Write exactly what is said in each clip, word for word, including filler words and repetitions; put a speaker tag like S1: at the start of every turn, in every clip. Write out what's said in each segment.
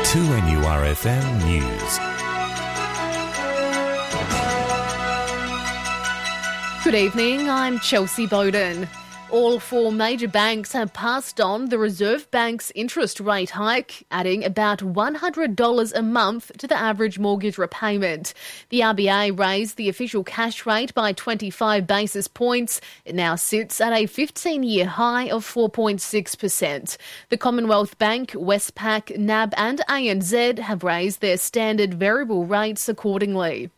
S1: two N U R F M News.
S2: Good evening, I'm Chelsea Bowden. All four major banks have passed on the Reserve Bank's interest rate hike, adding about one hundred dollars a month to the average mortgage repayment. The R B A raised the official cash rate by twenty-five basis points. It now sits at a fifteen-year high of four point six percent. The Commonwealth Bank, Westpac, N A B and A N Z have raised their standard variable rates accordingly.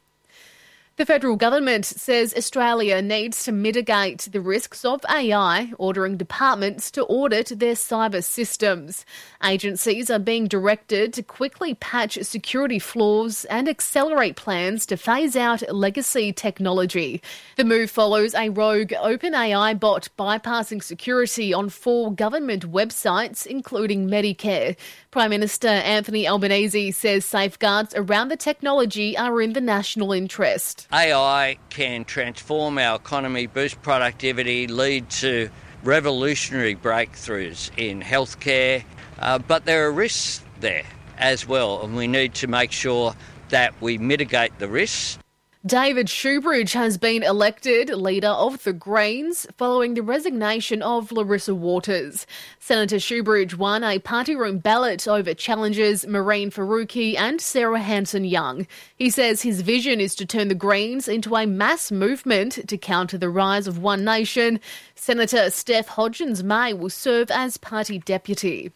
S2: The federal government says Australia needs to mitigate the risks of A I, ordering departments to audit their cyber systems. Agencies are being directed to quickly patch security flaws and accelerate plans to phase out legacy technology. The move follows a rogue OpenAI bot bypassing security on four government websites, including Medicare. Prime Minister Anthony Albanese says safeguards around the technology are in the national interest.
S3: A I can transform our economy, boost productivity, lead to revolutionary breakthroughs in healthcare, uh, but there are risks there as well, and we need to make sure that we mitigate the risks.
S2: David Shoebridge has been elected leader of the Greens following the resignation of Larissa Waters. Senator Shoebridge won a party room ballot over challengers Maureen Faruqi and Sarah Hanson-Young. He says his vision is to turn the Greens into a mass movement to counter the rise of One Nation. Senator Steph Hodgins-May will serve as party deputy.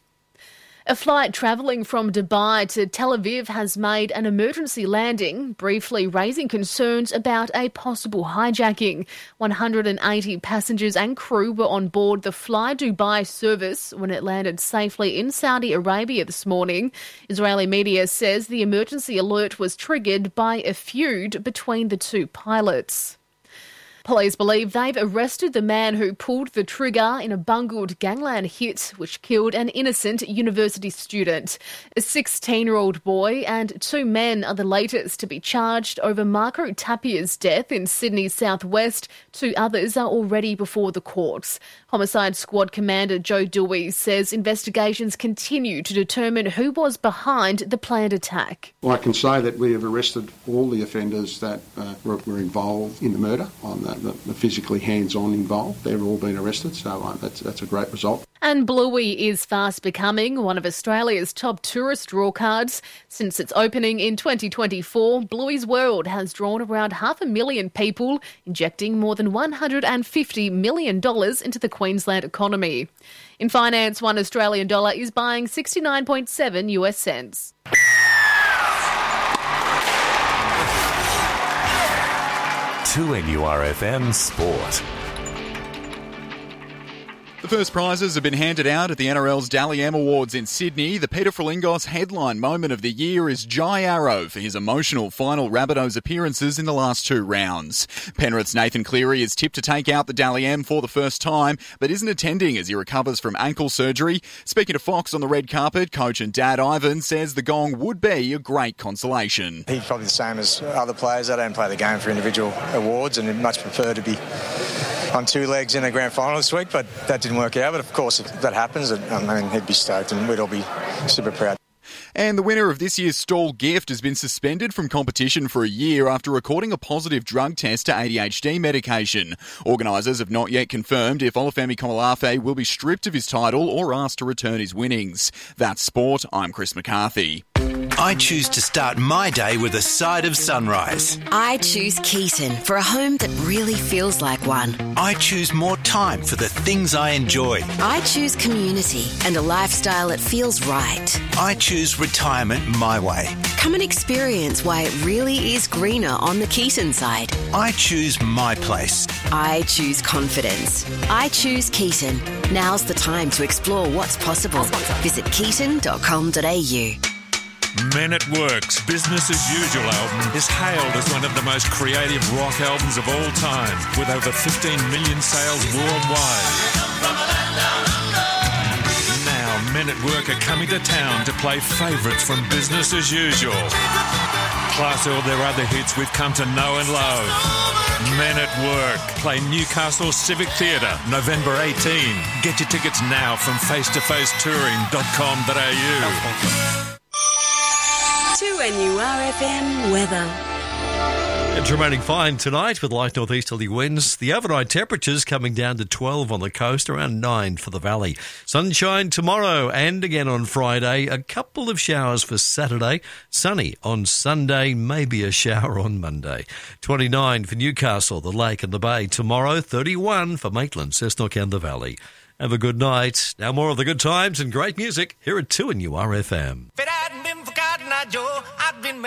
S2: A flight travelling from Dubai to Tel Aviv has made an emergency landing, briefly raising concerns about a possible hijacking. one hundred eighty passengers and crew were on board the Fly Dubai service when it landed safely in Saudi Arabia this morning. Israeli media says the emergency alert was triggered by a feud between the two pilots. Police believe they've arrested the man who pulled the trigger in a bungled gangland hit which killed an innocent university student. A sixteen-year-old boy and two men are the latest to be charged over Marco Tapia's death in Sydney's southwest. Two others are already before the courts. Homicide Squad Commander Joe Dewey says investigations continue to determine who was behind the planned attack.
S4: Well, I can say that we have arrested all the offenders that uh, were, were involved in the murder on the The, the physically hands-on involved. They've all been arrested, so uh, that's that's a great result.
S2: And Bluey is fast becoming one of Australia's top tourist draw cards. Since its opening in twenty twenty-four, Bluey's World has drawn around half a million people, injecting more than one hundred fifty million dollars into the Queensland economy. In finance, one Australian dollar is buying sixty-nine point seven US cents.
S1: two N U R F M Sport.
S5: The first prizes have been handed out at the N R L's Dally M Awards in Sydney. The Peter Frelingos headline moment of the year is Jai Arrow for his emotional final Rabbitohs appearances in the last two rounds. Penrith's Nathan Cleary is tipped to take out the Dally M for the first time, but isn't attending as he recovers from ankle surgery. Speaking to Fox on the red carpet, coach and dad Ivan says the gong would be a great consolation.
S6: He's probably the same as other players. They don't play the game for individual awards and he'd much prefer to be on two legs in a grand final this week, but that didn't work out. But of course, if that happens, I mean, he'd be stoked and we'd all be super proud.
S5: And the winner of this year's Stall Gift has been suspended from competition for a year after recording a positive drug test to A D H D medication. Organisers have not yet confirmed if Olufemi Komolafe will be stripped of his title or asked to return his winnings. That's sport. I'm Chris McCarthy.
S7: I choose to start my day with a side of sunrise.
S8: I choose Keaton for a home that really feels like one.
S7: I choose more time for the things I enjoy.
S8: I choose community and a lifestyle that feels right.
S7: I choose retirement my way.
S8: Come and experience why it really is greener on the Keaton side.
S7: I choose my place.
S8: I choose confidence. I choose Keaton. Now's the time to explore what's possible. Visit keaton dot com dot a u.
S9: Men at Work's Business as Usual album is hailed as one of the most creative rock albums of all time, with over fifteen million sales worldwide. Now, Men at Work are coming to town to play favourites from Business as Usual, plus all their other hits we've come to know and love. Men at Work play Newcastle Civic Theatre, November eighteenth. Get your tickets now from face to face touring dot com dot a u.
S10: N U R F M weather.
S11: It's remaining fine tonight with light northeasterly winds. The overnight temperatures coming down to twelve on the coast, around nine for the valley. Sunshine tomorrow and again on Friday. A couple of showers for Saturday. Sunny on Sunday, maybe a shower on Monday. twenty-nine for Newcastle, the Lake and the Bay. Tomorrow, thirty-one for Maitland, Cessnock and the Valley. Have a good night. Now more of the good times and great music here at two N U R F M.
S12: If it hadn't been for Cotton Eye Joe, I'd been